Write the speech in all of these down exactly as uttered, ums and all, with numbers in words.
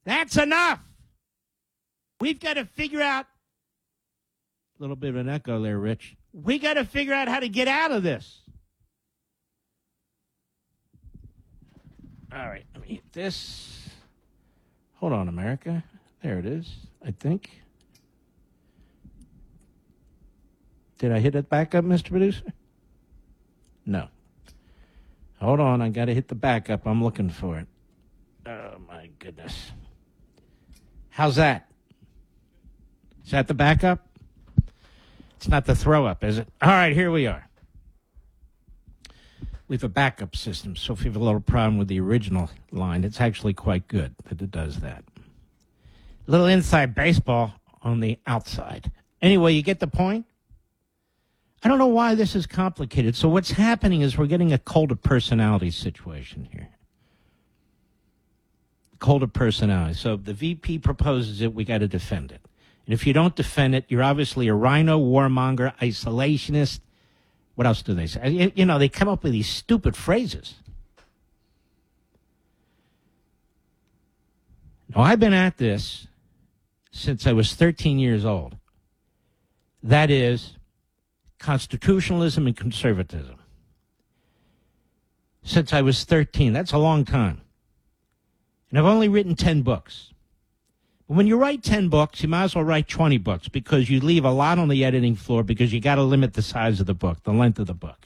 That's enough. We've got to figure out, a little bit of an echo there, Rich. We got to figure out how to get out of this. All right, let me hit this. Hold on, America. There it is, I think. Did I hit it back up, Mister Producer? No. Hold on, I got to hit the backup. I'm looking for it. Oh, my goodness. How's that? Is that the backup? It's not the throw-up, is it? All right, here we are. We have a backup system, so if you have a little problem with the original line, it's actually quite good that it does that. A little inside baseball on the outside. Anyway, you get the point? I don't know why this is complicated. So what's happening is we're getting a cult of personality situation here. Cult of personality. So the V P proposes it, we got to defend it. And if you don't defend it, you're obviously a rhino, warmonger, isolationist. What else do they say? You, you know, they come up with these stupid phrases. Now, I've been at this since I was thirteen years old. That is constitutionalism and conservatism. Since I was thirteen. That's a long time. And I've only written ten books. But when you write ten books, you might as well write twenty books because you leave a lot on the editing floor because you got to limit the size of the book, the length of the book.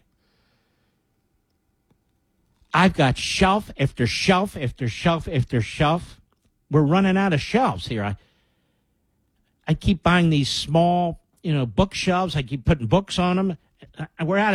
I've got shelf after shelf after shelf after shelf. We're running out of shelves here. I, I keep buying these small, you know, bookshelves. I keep putting books on them. We're out of